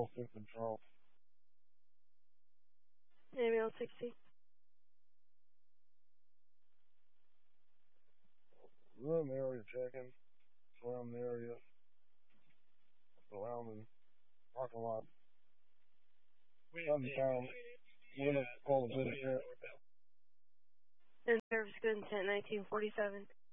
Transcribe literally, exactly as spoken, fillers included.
Control, six Control. Ambulance sixty. Room area checking. Surrounding area. Surrounding parking lot. Nothing found. We're going to call the visit yet. In service, good intent, nineteen forty-seven.